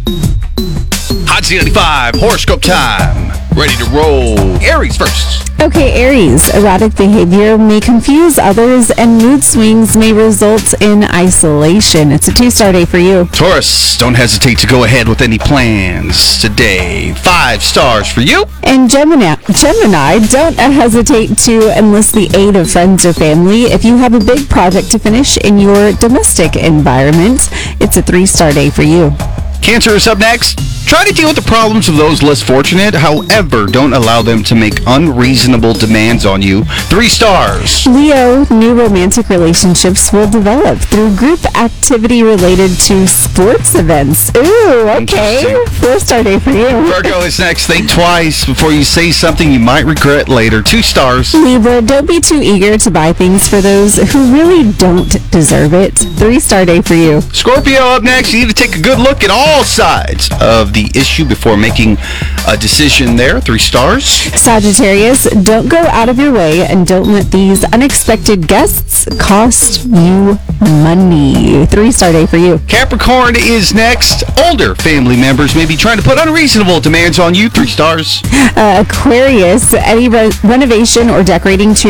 Hot Z95, horoscope time. Ready to roll. Aries first. Okay, Aries, erratic behavior may confuse others and mood swings may result in isolation. It's a 2-star day for you. Taurus, don't hesitate to go ahead with any plans today. 5 stars for you. And Gemini, don't hesitate to enlist the aid of friends or family if you have a big project to finish in your domestic environment. It's a 3-star day for you. Cancer is up next. Try to deal with the problems of those less fortunate. However, don't allow them to make unreasonable demands on you. 3 stars. Leo, new romantic relationships will develop through group activity related to sports events. Ooh, okay. 4-star day for you. Virgo is next. Think twice before you say something you might regret later. 2 stars. Libra, don't be too eager to buy things for those who really don't deserve it. 3-star day for you. Scorpio up next. You need to take a good look at all sides of the issue before making a decision there. 3 stars. Sagittarius, don't go out of your way and don't let these unexpected guests cost you money. 3-star day for you. Capricorn is next. Older family members may be trying to put unreasonable demands on you. 3 stars. Aquarius, any renovation or decorating to